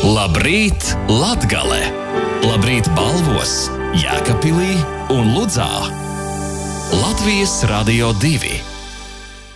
Labrīt, Latgale! Labrīt Balvos, Jēkabpilī un Ludzā! Latvijas Radio 2.